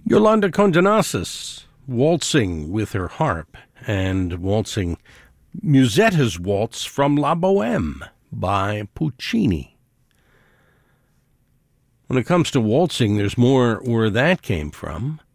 Yolanda Condenasis waltzing with her harp and waltzing Musetta's Waltz from La Boheme by Puccini. When it comes to waltzing, there's more where that came from.